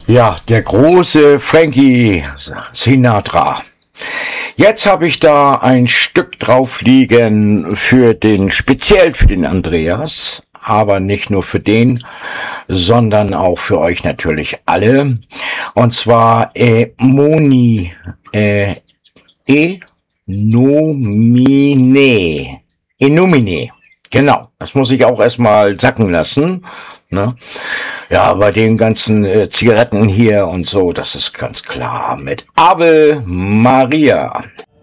Ja, der große Frankie Sinatra. Jetzt habe ich da ein Stück drauf liegen speziell für den Andreas, aber nicht nur für den, sondern auch für euch natürlich alle. Und zwar E Nomine. Enomine. Genau. Das muss ich auch erstmal sacken lassen. Ne? Ja, bei den ganzen Zigaretten hier und so, das ist ganz klar mit Ave Maria.